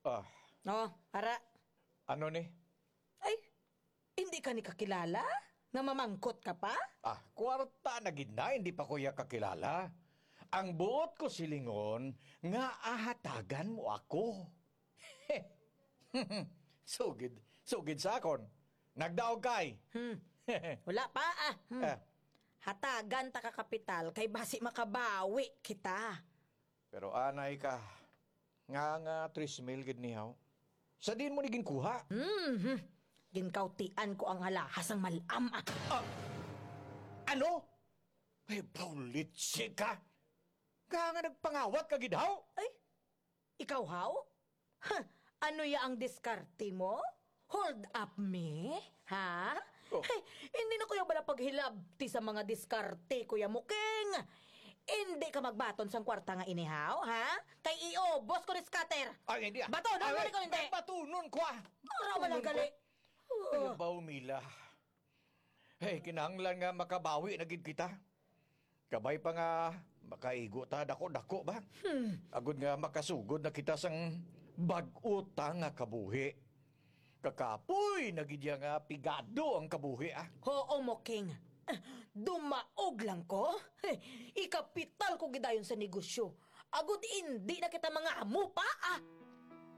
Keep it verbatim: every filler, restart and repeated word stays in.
Ah, Oh, para. ano ni? Ay, hindi ka ni kakilala? Nga mamangkot ka pa? Ah, kwarta na gid na, hindi pa kuya kakilala. Ang buot ko silingon, nga ahatagan mo ako. sugid, sugid sa akon. Nagdaog kay. Hmm. Wala pa ah. Hmm. Eh, Hatagan ta ka kapital kay basi makabawi kita. pero anay ka, nga nga tris mil gid nihaw. Sa din mo ni ginkuha. Hmm. Ginkautian ko ang halahas ang malam ah. Ah, ano? Ay, paulitsi ka. Nga nga nagpangawat ka gid haw. Ay, ikaw haw? Ha, ano ya ang diskarte mo? Hold up me? Ha? Oh. Hey, hindi na kuya bala paghilabti sa mga diskarte, Kuya Muking. Hindi ka magbaton sang kwarta nga inihaw, ha? Kay iobos ko ni scatter. Ay, hindi ah. Batunon mo Ay, ni ko hindi. ay, Batunon ko ah. Para wala Batunon gali. ko. Ano ba, Umila? Hey, kinahanglan nga makabawi na gid kita. Kabay pa nga makaigo ta dako-dako ba? Hmm. Agud nga makasugod na kita sang bag-ota nga kabuhi. Kakapoy na gid ya nga pigado ang kabuhi ah. Oo, Muking. Eh, Dumaog lang ko. Eh, Ikapital ko gidayon sa negosyo. Agud hindi na kita mga amo pa, ah.